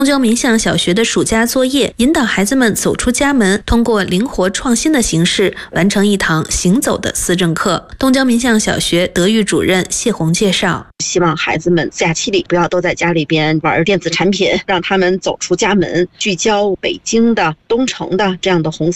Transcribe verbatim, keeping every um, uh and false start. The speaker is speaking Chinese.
东郊民巷小学的暑假作业，引导孩子们走出家门，通过灵活创新的形式完成一堂行走的思政课。东郊民巷小学德育主任谢红介绍， 希望孩子们假期里不要都在家里边玩电子产品，让他们走出家门，聚焦北京的、东城的这样的红